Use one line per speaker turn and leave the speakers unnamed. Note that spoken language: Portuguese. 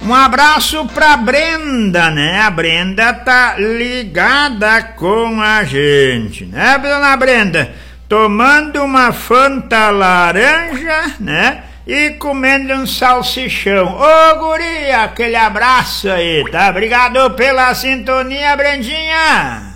Um abraço pra Brenda, né? A Brenda tá ligada com a gente, né, dona Brenda? Tomando uma Fanta laranja, né? E comendo um salsichão. Ô, guria, aquele abraço aí, tá? Obrigado pela sintonia, Brendinha!